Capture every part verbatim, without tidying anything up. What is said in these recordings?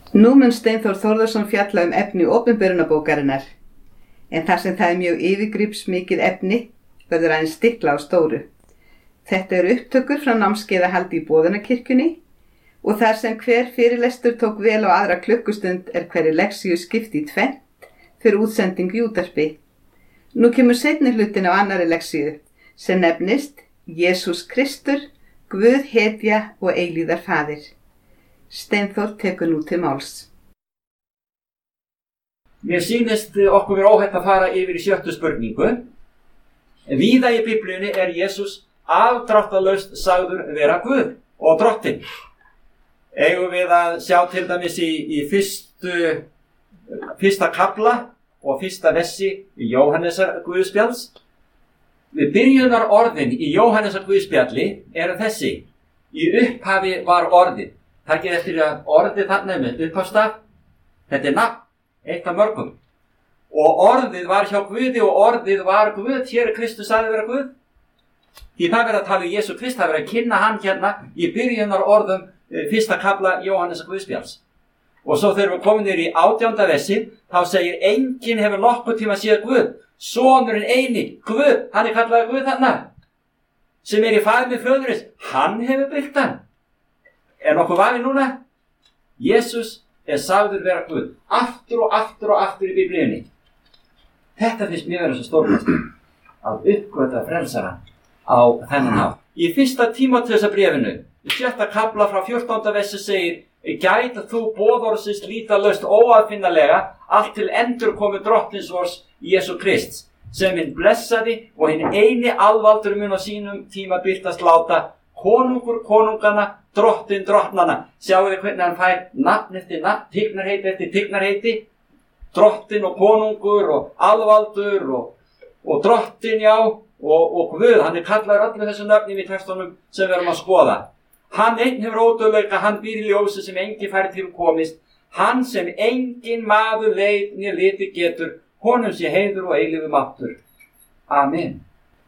Nú mun Steinþór Þórðarson fjalla um efni opinberunarbókarinnar, en þar sem það er mjög yfirgripsmikið efni verður aðeins stikla á stóru. Þetta eru upptökur frá námskeiðahaldi í Boðunarkirkjunni og þar sem hver fyrirlestur tók vel á aðra klukkustund er hverri lexíu skipt í tvennt fyrir útsendingu í útvarpi. Nú kemur seinni hlutin á annarri lexíu sem nefnist Jesús Kristur, Guð hetja og eilíðar faðir. Steinþór tekur nú til máls. Mér sýnist okkur vera óhætt að fara yfir í sjöttu spurningu. Víða í Biblíunni er Jesús afdráttarlaust sagður vera Guð og drottinn. Eigum við að sjá til dæmis í, í fyrstu, fyrsta kafla og fyrsta vessi í Jóhannesar Guðspjalls. Við byrjunar orðin í Jóhannesar Guðspjalli eru þessi: í upphafi var orðið. Takið eftir að orðið þarna með upphafstaf. Þetta er nafn, eitt af mörgum. Og orðið var hjá Guði og orðið var Guð. Hér er Kristus sagður vera Guð. Því það verður að tala um Jesú Krist, það verður að kynna hann hérna í byrjunar orðum fyrsta kafla Jóhannesar Guðspjalls. Og svo þegar við komum niður í átjánda vessi, þá segir: enginn hefur nokkuð tíma séð Guð. Sonurinn eini, Guð, hann er kallaður Guð þarna, sem er í faðmi föðurins, hann hefur byggt hann. Er nokkuð vafi núna? Jesús er sagður vera Guð, aftur og aftur og aftur í Biblíunni. Þetta finnst mér vera svo stórkostlegt, að uppgötva frelsarann á þennan hátt. Í fyrsta Tímóteusarbréfinu, í sjötta kafla frá fjórtánda versi segir: gæt þú boðorðsins lýtalaust óaðfinnalega allt til endurkomu drottins vors Jesú Krists, sem hinn blessaði og hinn eini alvaldur mun á sínum tíma birtast láta, konungur konungana, drottinn drottnana. Sjáu þið hvernig hann fær nafn eftir nafn, tignarheiti eftir tignarheiti, drottinn og konungur og alvaldur og, og drottinn, já, og, og Guð. Hann er kallaður allir þessu nöfnum í textunum sem við erum að skoða. Hann einn hefur ódöðleika, hann býr í ljósi sem engin færi til komist, hann sem engin maður leit né liti getur, honum sé heiður og eilífur máttur. Amen.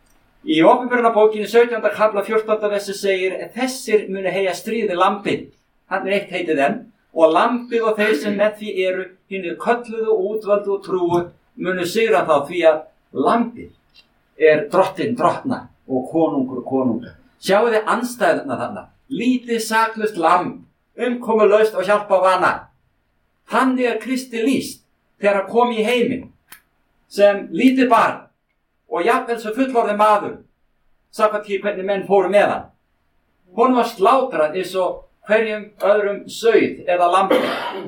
Í opinberunarbókinni sautjánda kafla fjórtánda versi segir: þessir munu heyja stríði lambið. Hann er eitt heitið enn. Og lambið og þeir sem með því eru, hinir kölluðu, útvöldu og trúu, munu sigra þá, því að lambið er drottinn drottna og konungur konunga. Sjáu þið andstæðuna þarna. Lítið saklaust lamb, umkomulaust og hjálpa vana. Þannig er Kristi lýst þegar hann kom í heiminn sem lítið barn og jafnvel sem fullorðinn maður, samkvæmt því hvernig menn fóru með hann. Hún var slátrað eins og hverjum öðrum sauð eða lambi.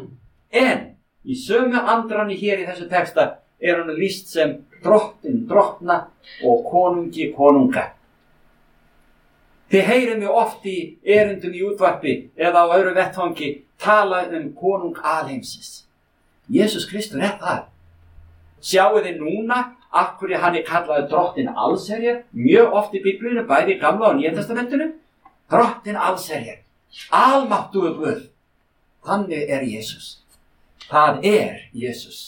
En í sömu andranni hér í þessu texta er hann lýst sem drottinn drottna og konungi konunga. Þið heyrið mig oft í erindum í útvarpi eða á öðru vettvangi tala um konung alheimsins. Jesús Kristur er það. Sjáu þið núna af hverju hann er kallaður drottinn allsherjar, mjög oft í Biblíunni, bæði í Gamla og Nýja testamentinu. Drottinn allsherjar, almáttugur Guð. Þannig er Jesús. Það er Jesús.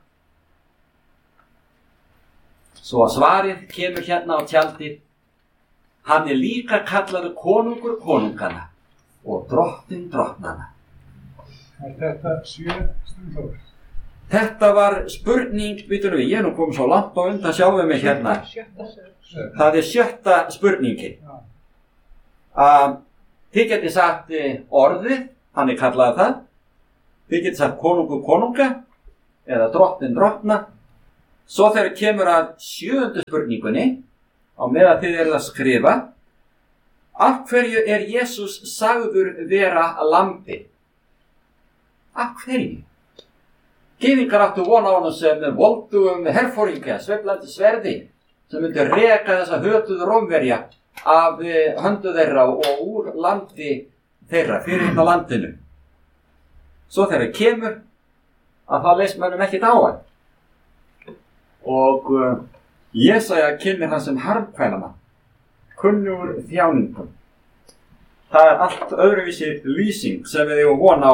Svo svarið kemur hérna á tjaldið. Hann er líka kallaður konungur konungana og drottinn drottnana. Er þetta sjö Steinþór? Þetta var spurning, vitum við, ég er nú komið svo langt á undan, sjáum við mig hérna. Það er sjötta spurningin. Uh, þið getið sagt orðið, hann er kallaður það. Þið getið sagt konungur konunga eða drottinn drottna. Svo þegar kemur að sjöundu spurningunni, á meðan þið eruð að skrifa: af hverju er Jesús sagður vera lambi? Af hverju? Gyðingar áttu von á honum sem voldugum herforingja, sveiflandi sverði, sem myndi reka þessa hötuðu Rómverja af höndu þeirra og úr landi þeirra, fyrir hérna landinu. Svo þegar kemur að það leist mönnum ekkert á hann. Og uh, Jesaja kynir hann sem harmkvælana, kunnugur þjáningum. Það er allt öðruvísi lýsing sem við eigum von á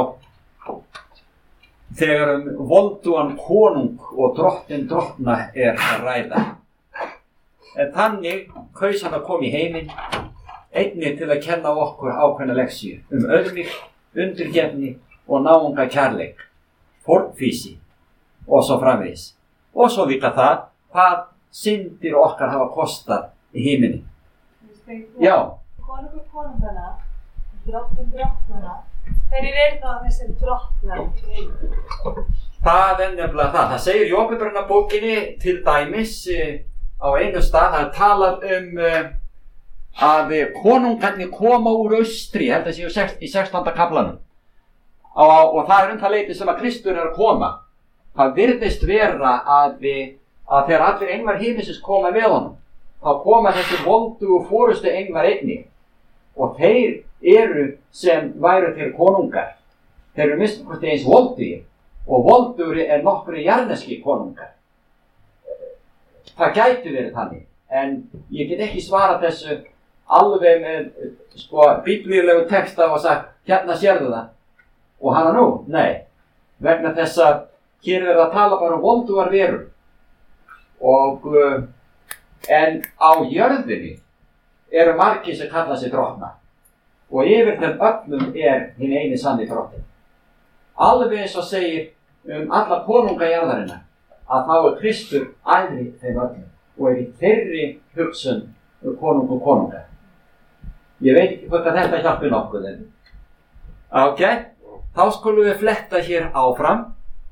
þegar um voldugan konung og drottinn drottna er að ræða. En þannig kaus hann að koma í heiminn, einnig til að kenna okkur ákveðna lexíu um auðmýkt, undirgefni og náunga kærleik, fórnfýsi og svo framvegis. Og svo líka það hvað syndir okkar hafa kostað í himini. Já. Konungur konungana, drottinn drottnanna, hverjir eru þá þessir drottnar í heiminum? Það er nefnilega það. Það segir í Opinberunarbókinni til dæmis á einu stað, það er talað um að konungarnir koma úr austri, held að séu í sextánda kaflanum. Og, og það er um það leyti sem að Kristur er að koma. Það virðist vera að, að þegar allir englar himinsins koma með honum, þá koma þessi voldu og fórustu englar einnig. Og þeir eru sem væru til konungar. Þeir eru minnst hvort eins voldugir. Og voldugri er nokkri jarneski konungar. Það gæti verið þannig. En ég get ekki svarað þessu alveg með sko, biblíulegu texta og sagt, hérna sérðu það. Og hana nú? Nei. Vegna þess að hér er að tala bara um voldugar verur. Og, uh, en á jörðinni eru margir sem kalla sig drottna. Og yfir þeim öllum er hinn eini sanni drottin. Alveg eins og segir um alla konunga jarðarinnar, að þá er Kristur æðri þeim öllum og er í þeirri hugsun um konung og konunga. Ég veit ekki hvort að þetta hjálpi nokkuð en. Ok, þá skulum við fletta hér áfram.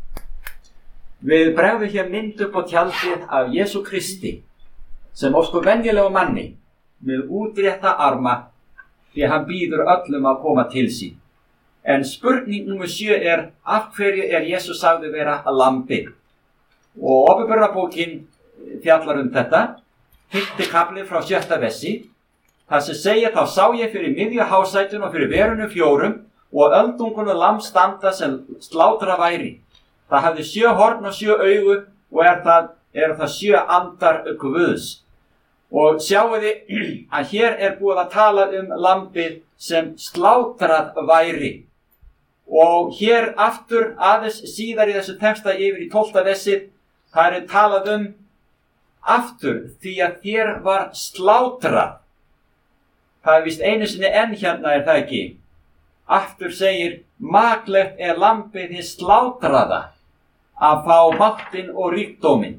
Við bregðum hér mynd upp á tjaldið af Jesú Kristi sem ósku venjulegu manni með útrétta arma því að hann býður öllum að koma til sín. En spurning númer sjö er af hverju er Jesús sagður vera lambi? Og Opinberunarbókin fjallar um þetta, fimmti kafli frá sjötta versi. Það sem segja þá sá ég fyrir miðju hásætun og fyrir verunum fjórum og öldungunum lamb standa sem slátra væri. Það hafði sjö horn og sjö augu og er það, er það sjö andar Guðs. Og sjáu þið að hér er búið að tala um lambið sem slátrað væri. Og hér aftur aðeins síðar í þessu texta yfir í tólfta versið, það er talað um aftur því að hér var slátrað. Það er víst einu sinni enn hérna er það ekki. Aftur segir, maklegt er lambið hins slátraða að fá máttinn og ríkdóminn.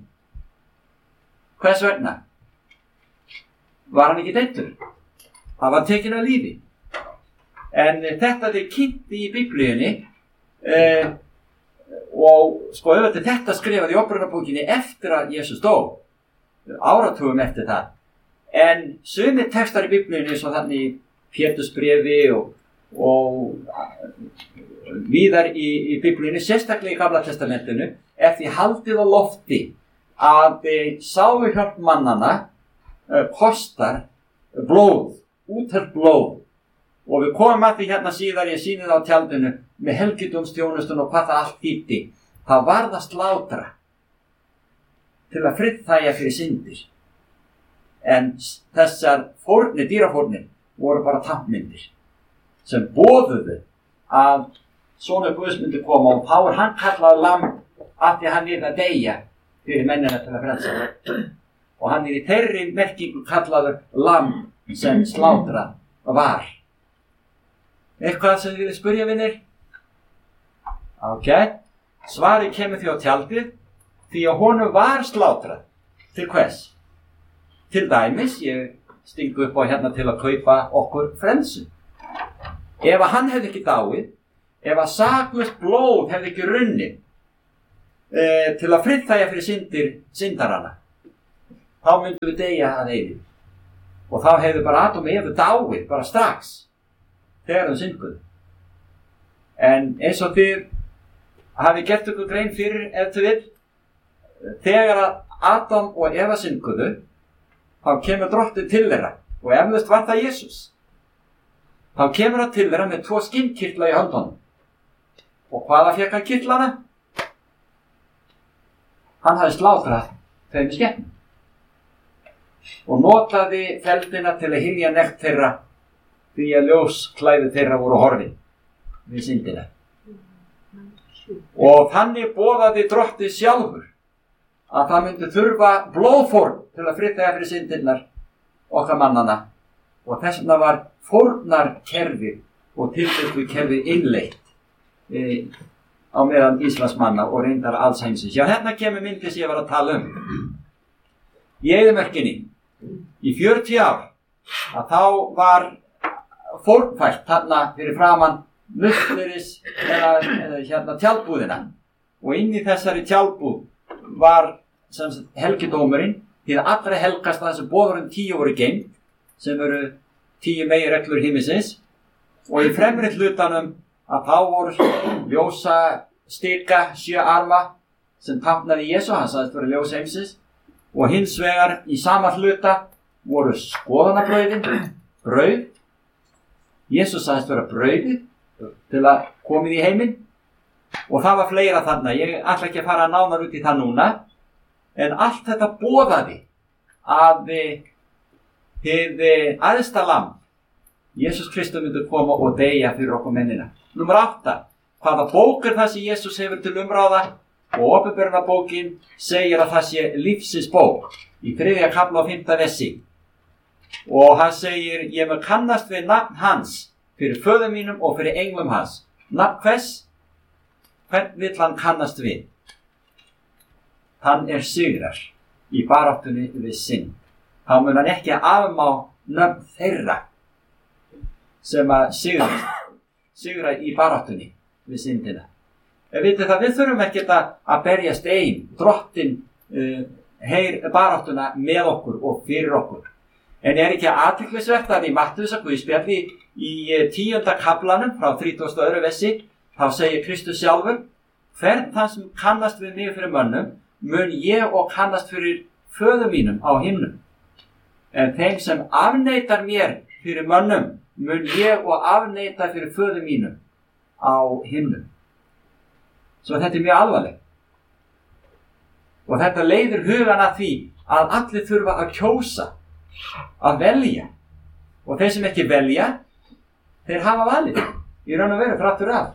Hvers vegna? Var hann ekki deyddur? Hann var tekinn af lífi. En þetta er kynnt í Biblíunni eh, og sko auðvitað þetta skrifaði í Opinberunarbókinni eftir að Jesús dó, áratugum eftir það. En sumir textar í Biblíunni, svo þannig í Pétursbréfi og, og víðar í, í Biblíunni, sérstaklega í Gamla testamentinu, er því haldið á lofti að sáuhjálp mannanna uh, kostar blóð, úthelt blóð. Og við komum að því hérna síðar, ég sýni það á tjaldinu, með helgidómsþjónustun og hvað það allt þýddi. Það varð að slátra til að friðþægja fyrir syndir. En þessar fórnir, dýrafórnir, voru bara táknmyndir sem boðuðu að sonur Guðs myndi koma og þá er hann kallaður lamb af því að hann er að deyja fyrir mennina til að frelsa. Og hann er í þeirri merkingu kallaður lamb sem slátrað var. Eitthvað sem þið viljið spyrja, vinir? Ok, svarið kemur því á tjaldið því að honum var slátrað. Til hvers? Til dæmis, ég stingu upp á hérna til að kaupa okkur frelsu. Ef að hann hefði ekki dáið, ef að saklaust blóð hefði ekki runnið e, til að friðþægja fyrir syndir syndarana, þá myndum við deyja að eilífu. Og þá hefði bara Adam og Evu dáið, bara strax, þegar þau synduðu. En eins og þið hafi gert ykkur grein fyrir, ef þið vill, þegar að Adam og Eva synduðu, þá kemur drottinn til þeirra, og eflaust var það Jesús. Þá kemur hann til þeirra með tvo skinnkirtla í höndunum. Og hvaða fékk hann kirtlana? Hann hafði slátrað þeim skepnum. Og notaði feldina til að hylja nekt þeirra því að ljósklæði þeirra voru horfin við syndina. Og þannig boðaði drottinn sjálfur að það myndi þurfa blóðfórn til að friðþægja fyrir syndirnar okkar mannana. Og þess vegna var fórnarkerfið og tilbyrgjukerfið innleitt e, á meðal Íslandsmanna og reyndar alls heimsins. Já, hérna kemur myndið sem ég var að tala um. Í eyðimörkinni, í fjörutíu ár, að þá var fórnfært þarna fyrir framan musteris eða, eða hérna tjaldbúðina. Og inn í þessari tjaldbúð var sem sagt, helgidómurinn, því að allra helgast að þessu boðurum tíu voru geymd, sem eru tíu meginreglur himinsins, og í fremri hlutanum að þá voru ljósa stika sjö arma sem táknaði Jesú, hann sagðist vera ljós heimsins, og hins vegar í sama hluta voru skoðanabrauðin, brauð. Jesú sagðist vera brauðið til að komið í heiminn, og það var fleira þarna. Ég ætla ekki að fara nánar út í það núna, en allt þetta boðaði að hið æðsta lamb, Jesús Kristur, myndi koma og deyja fyrir okkur mennina. Númer átta. Hvaða bók er það sem Jesús hefur til umráða? Og Åpenbarunarbókin segir að það sé lífsins bók í þriðja kafla og fimmta versi. Og hann segir, ég mun kannast við nafn hans fyrir föður mínum og fyrir englum hans. Nafn hvers? Hvern vill hann kannast við? Hann er sigrar í baráttunni við synd. Þá mun hann ekki afmá nöfn þeirra sem að sigra, sigra í baráttunni við syndina. En vitið það, við þurfum ekki að berjast ein, drottin uh, heyr baráttuna með okkur og fyrir okkur. En er ekki athyglisvert að í Mattheusar guðspjalli í tíunda kaflanum frá þrítugasta og öðrum versi, þá segir Kristus sjálfur, hvern þann sem kannast við mig fyrir mönnum, mun ég og kannast fyrir föður mínum á himnum. En þeim sem afneitar mér fyrir mönnum, mun ég og afneita fyrir föður mínum á himnum. Svo þetta er mjög alvarlegt. Og þetta leiðir hugan að því að allir þurfa að kjósa, að velja. Og þeir sem ekki velja, þeir hafa valið í raun og veru þráttur af.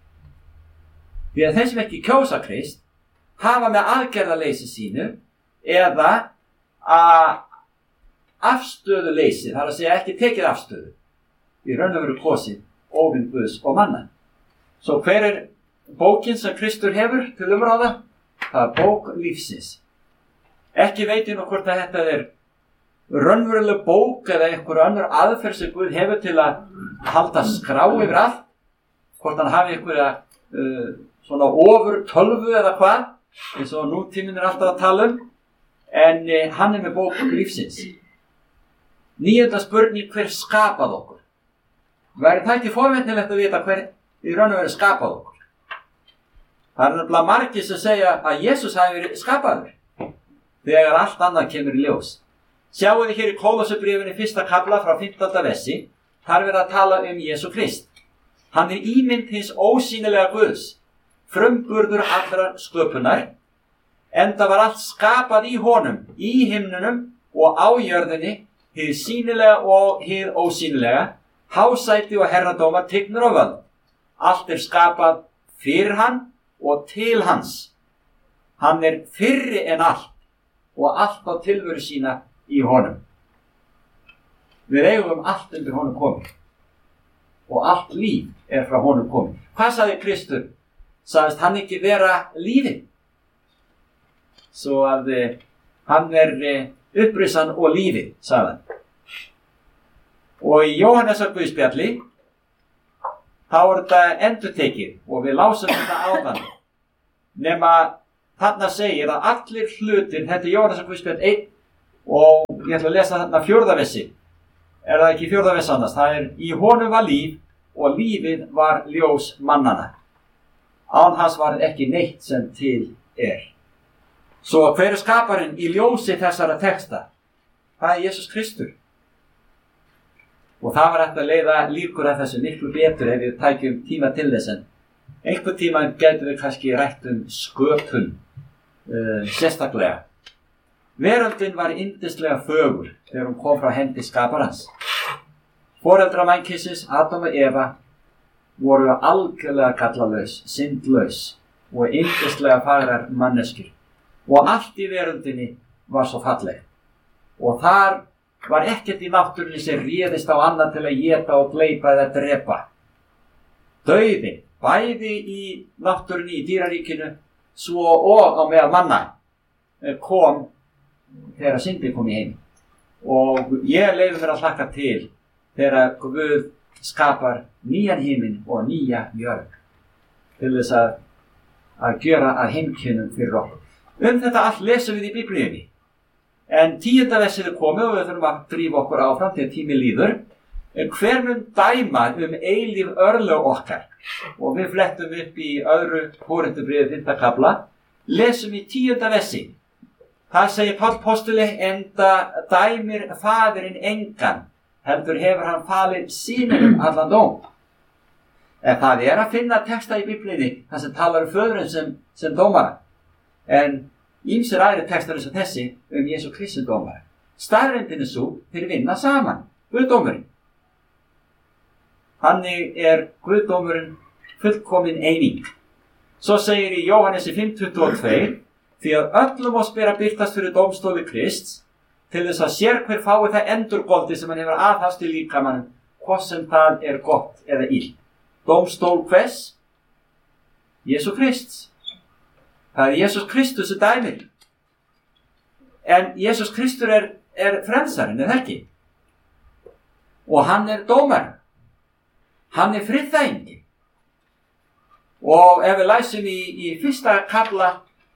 Því að þeir sem ekki kjósa Krist hafa með aðgerðaleysi sínu eða að afstöðuleysi, það er að segja ekki tekið afstöðu, í raun og veru kosið óvinn Guðs og manna. Svo hver er bókin sem Kristur hefur til umráða? Það er bók lífsins. Ekki veit ég nú hvort að þetta er raunveruleg bók eða einhver önnur aðferð sem Guð hefur til að halda skrá yfir allt, hvort hann hafi einhverja uh, svona ofur tölvu eða hvað, eins og nútíminn er alltaf að tala um, en uh, hann er með bók lífsins. Níunda spurning, hver skapað okkur? Væri það ekki forvitnilegt að vita hver í raun og veru skapað okkur? Það er nefnilega margir sem segja að Jesús hafi verið skapaður þegar allt annað kemur í ljós. Sjáum við hér í Kólossarbréfinu fyrsta kafla frá fimmtánda versi, þar er verið að tala um Jesú Krist. Hann er ímynd hins ósýnilega Guðs, frumburður allrar sköpunar, enda var allt skapað í honum, í himnunum og á jörðinni, hið sýnilega og hið ósýnilega, hásæti og herradómar, tignur og völd. Allt er skapað fyrir hann og til hans. Hann er fyrri en allt og allt á tilveru sína í honum. Við eigum allt undir honum komið og allt líf er frá honum komið. Hvað sagði Kristur? Sagðist hann ekki vera lífið? Svo að eh, hann er eh, upprissan og lífið, sagði hann. Og í Jóhannesar guðspjalli þá er þetta endurtekið og við lásum þetta áðan, nema þarna segir að allir hlutir, þetta er Jóhannesar guðspjall einn og ég ætla að lesa þarna fjórða versi, er það ekki fjórða versi annars, það er í honum var líf og lífið var ljós mannana, án hans var ekki neitt sem til er. Svo hver er skaparinn í ljósi þessara texta? Það er Jesús Kristur. Og það var hægt að leiða líkur að þessu miklu betur ef við tækjum tíma til þess, en einhvern tíma getum við kannski rætt um sköpun uh, sérstaklega. Veröldin var yndislega fögur þegar hún kom frá hendi skaparans. Foreldrar mannkynsins, Adam og Eva, voru algjörlega gallalaus, syndlaus og yndislega fagrar manneskjur. Og allt í veröldinni var svo falleg. Og þar var ekkert í náttúrunni sem réðist á annað til að éta og gleypa eða drepa. Dauðinn bæði í náttúrunni, í dýraríkinu, svo og á meðal manna kom þegar syndin kom í heim. Og ég leyfi mér að hlakka til þegar Guð skapar nýjan himinn og nýja jörð til þess að, að gjöra að heimkynnum fyrir okkur. Um þetta allt lesum við í Biblíunni. En tíunda versið er komið og við þurfum að drífa okkur áfram til tími líður. En hver mun dæma um eilíf örlög okkar? Og við flettum upp í öðru Kórintubréfi fimmta kafla, lesum í tíunda versi. Það segir Páll postuli, enda dæmir faðirinn engan, heldur hefur hann falið sínum allan dóm. En það er að finna texta í Biblíunni þar sem talar um föðurinn sem, sem dómara. En ýmsir aðrir textar eins og þessi um Jesú Kristi dómara. Staðreyndin er svo fyrir vinna saman, Guðdómurinn. Þannig er Guðdómurinn fullkomin eining. Svo segir í Jóhannesi fimm tuttugu og tvö, því að öllum oss ber að birtast fyrir dómstofi Krists, til þess að sér hver fái það endurgoldi sem hann hefur aðhafst í líkamanum, hvort sem það er gott eða illt. Dómstól hvers? Jesú Krists. Það er Jesús Kristus sem dæmir. En Jesús Kristur er, er frelsarinn, er það ekki? Og hann er dómar. Hann er friðþægingi. Og ef við læsum í, í fyrsta kafla,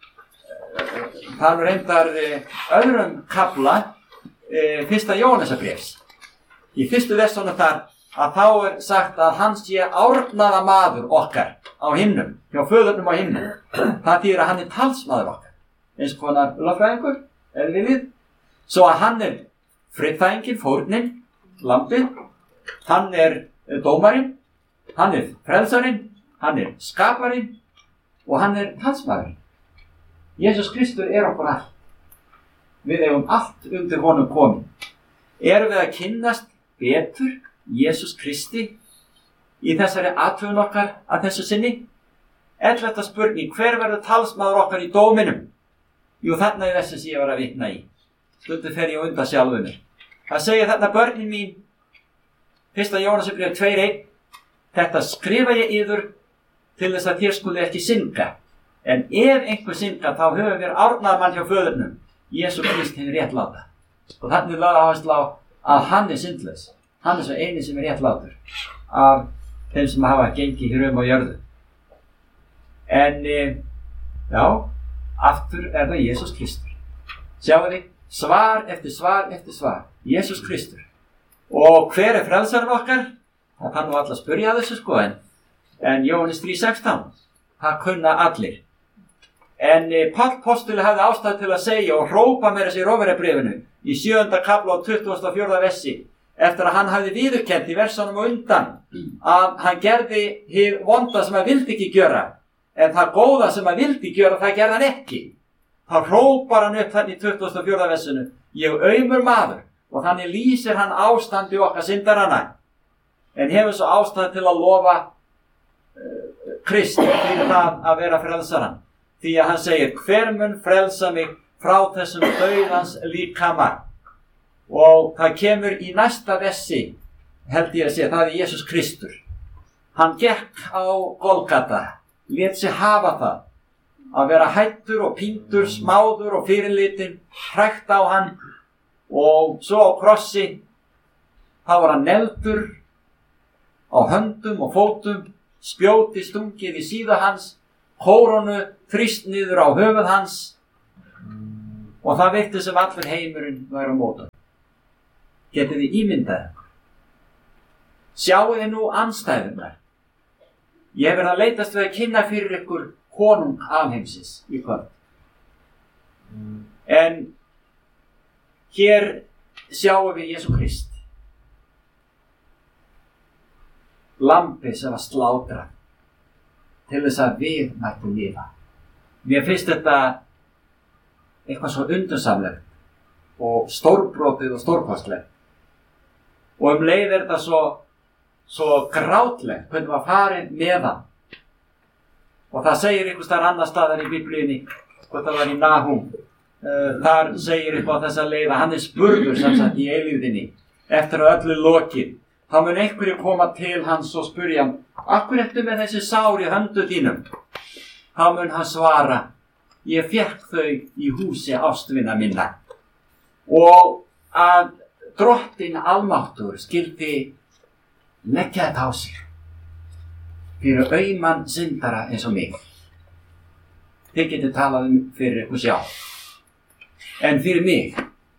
það nú reyndar öðrum kafla, fyrsta Jóhannesarbréfs. Í fyrstu versunum þar, að þá er sagt að hann sé árnaða maður okkar á himnum, hjá föðurnum á himnum. Það þýðir að hann er talsmaður okkar, eins konar lögfræðingur, er við við. Svo að hann er friðþægingin, fórnin, lambið, hann er dómarinn, hann er frelsarinn, hann er skaparinn og hann er talsmaðurinn. Jesús Kristur er okkur allt. Við eigum allt undir honum komin. Erum við að kynnast betur Jesús Kristi í þessari athugun okkar að þessu sinni? Ellefta spurning, hver verður talsmaður okkar í dóminum? Jú, þarna er þessi sem ég var að vitna í. Stundum fer ég undan sjálfum mér. Það segir þarna, börnin mín, fyrsta Jóhannesarbréf tvö eitt, þetta skrifa ég yður til þess að þér skuli ekki synga. En ef einhver synga, þá höfum við árnaðan mann hjá föðurnum, Jesú Kristi hinn réttláta. Og þannig er lögð áherslu á að hann er syndlaus. Hann er svo eini sem er réttlátur af þeim sem hafa gengið hér um á jörðu. En, e, já, aftur er það Jesús Kristur. Sjáu þið, svar eftir svar eftir svar. Jesús Kristur. Og hver er frelsarinn okkar? Það kann nú alla spyrja þessu sko, en, en Jóhannes þrjú sextán, það kunna allir. En e, Páll postuli hafði ástæðu til að segja og hrópa með þessi Rómverjabréfinu í sjöunda kafla og tuttugasta og fjórða versi, eftir að hann hafði viðurkennt í versunum á undan að hann gerði hið vonda sem hann vildi ekki gjöra, en það góða sem hann vildi gjöra, það gerði hann ekki. Þá hrópar hann upp þannig í tuttugasta og fjórða versinu, ég aumur maður, og þannig lýsir hann ástandi okkar syndaranna, en hefur svo ástæðu til að lofa uh, Kristi fyrir það að vera frelsarann. Því að hann segir, hver mun frelsa mig frá þessum dauðans líkama? Og það kemur í næsta versi, held ég að segja, það er Jesús Kristur. Hann gekk á Golgata, lét sig hafa það, að vera hættur og píndur, smáður og fyrirlitin, hrækt á hann, og svo á krossi, þá var hann negldur á höndum og fótum, spjóti stungið í síða hans, kórónu þrýst niður á höfuð hans, og það virtist sem allur heimurinn væri á móti. Getið þið ímyndað ykkur? Sjáu þið nú andstæðurnar. Ég hef verið að leitast við að kynna fyrir ykkur konung alheimsins í kvöld. En hér sjáum við Jesú Krist. Lambið sem var slátrað til þess að við mættum lifa. Mér finnst þetta eitthvað svo undursamlegt og stórbrotið og stórkostlegt. Og um leið er þetta svo, svo grátlegt, hvernig var farið með hann. Og það segir einhvers staðar annar staðar í Biblíunni, hvort það var í Nahum, uh, þar segir eitthvað þessa leið að hann er spurður sem sagt í eilífðinni, eftir að öllu lokið. þá mun einhverju koma til hans og spurja hann, af hverju ertu með þessi sár í höndu þínum? Þá mun hann svara, ég fékk þau í húsi ástvina minna. Og að Drottinn almáttur skyldi leggja þetta á sig fyrir auman syndara eins og mig. Þið getið talað um fyrir ykkur sjálf. En fyrir mig,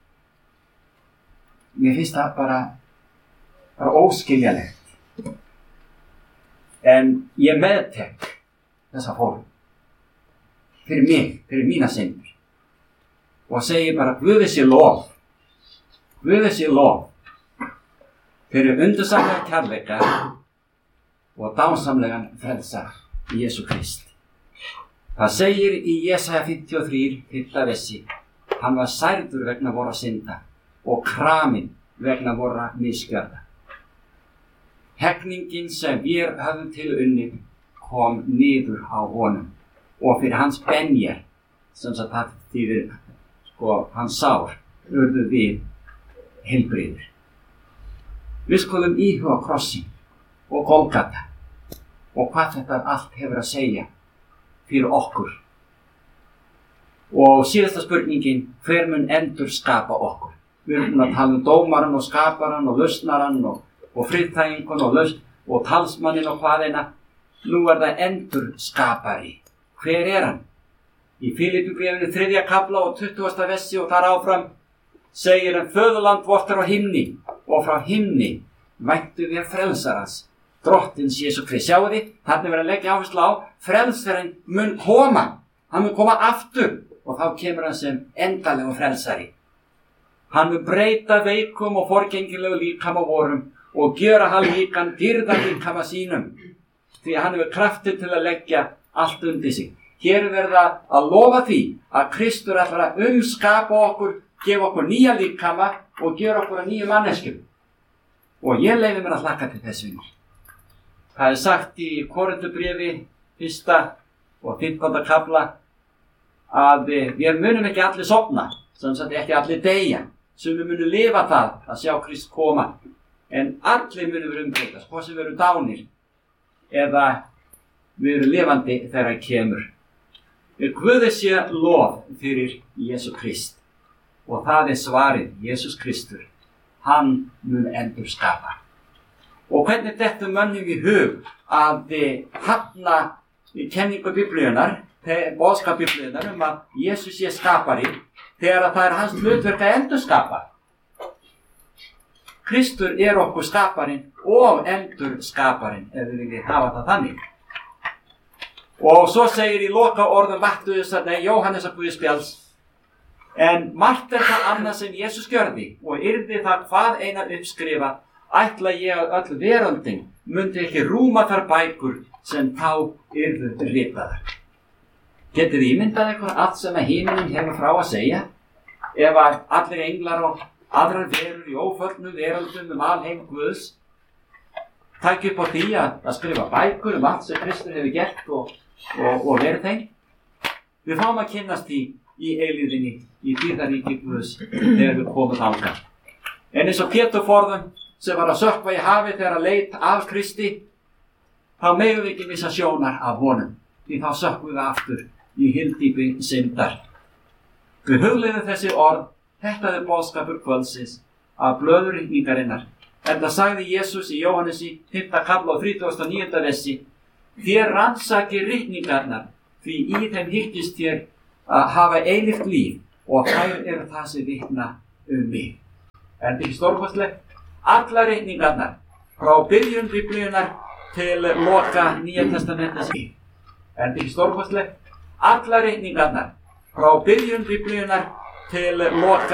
mér finnst það bara, bara óskiljanlegt. En ég meðtek þessa fólk fyrir mig, fyrir mína syndir. Og segi bara, Guði sé lof, Guði sé lof fyrir undursamlega kærleika og dásamlegan frelsar í Jesú Krist. Það segir í Jesaja fimmtíu og þrjú, fyrsta versi, hann var særður vegna vorra synda og kraminn vegna vorra misgjörða. Hegningin sem við höfum til unnið kom niður á honum og fyrir hans benjar, sem sagt það þýðir, sko, hans sár, urðu við heilbrigðir. Við skulum íhuga krossin og Golgata og hvað þetta allt hefur að segja fyrir okkur. Og síðasta spurningin, hver mun endur skapa okkur? Við erum að tala um dómaran og skaparan og lausnaran og, og friðþægingun og lausn og talsmannin og hvaðina. Nú er það endur skapari. Hver er hann? Í Filippíubréfinu þriðja kafla og tuttugasta versi og þar áfram segir hann, föðurland vort er á himni og frá himni væntu við frelsarans, Drottins Jesú Krist. Sjáu þið, þarna verður að leggja áherslu á, frelsarinn mun koma, hann mun koma aftur og þá kemur hann sem endalegu frelsari. Hann mun breyta veikum og forgengilegu líkama vorum og gjöra hann líkan dýrða líkama sínum, því að hann hefur krafti til að leggja allt undir sig. Hér er verið að lofa því að Kristur ætlar að umskapa okkur, gefa okkur nýja líkama og gera okkur að nýju manneskjum. Og ég leyfi mér að hlakka til þess vinur. Það er sagt í Korintubréfi fyrsta og fimmtánda kafla að við munum ekki allir sofna, sem sagt ekki allir deyja, sem við munum lifa það að sjá Krist koma, en allir munum við umbreytast, hvort sem við erum dánir eða við erum lifandi þegar hann kemur. Guði sé lof fyrir Jesú Krist og það er svarið, Jesús Kristur, hann mun endur skapa. Og hvernig þetta mönnum í hug að hafna kenningu Biblíunar, boðskap Biblíunar um að Jesús sé skapari, þegar að það er hans hlutverk að endur skapa. Kristur er okkur skaparinn og endur skaparinn, ef við viljum hafa það þannig. Og svo segir í loka orðum Mattheusar, nei, Jóhannesar Guðspjalls, en margt er það annað sem Jesús gjörði og yrði það hvað eina uppskrifa, ætla ég að öll veröldin mundi ekki rúma þar bækur sem þá yrðu ritaðar. Getið ímyndað ykkur allt sem að himinin hefur frá að segja? Ef að allir englar og aðrar verur í óföllnum veröldum um alheim Guðs tækja upp á því að, að skrifa bækur um allt sem Kristur hefur gert og, og, og verið þeim. Við fáum að kynnast því í eilíðinni, í dýrðaríki Guðs þegar við komum þangað. En eins og Pétur forðum sem var að sökkva í hafi þegar að leit af Kristi, þá megum við ekki missa sjónar af honum, því þá sökkvum við aftur í hyldýpi syndar. Við hugleiðum þessi orð, þetta er boðskapur kvöldsins af blöður ritningarinnar. En það sagði Jesús í Jóhannesi fimmta kafla og þrítugasta og níunda versi, þér rannsakið ritningarnar, því í þeim hyggist þér að hafa eilíft líf og þær eru það sem vitna um mig. Er þetta ekki stórkostlegt? Allar ritningarnar, frá byrjun Biblíunar til loka Nýja testamentins. Er þetta ekki stórkostlegt? Allar ritningarnar, frá byrjun Biblíunar til loka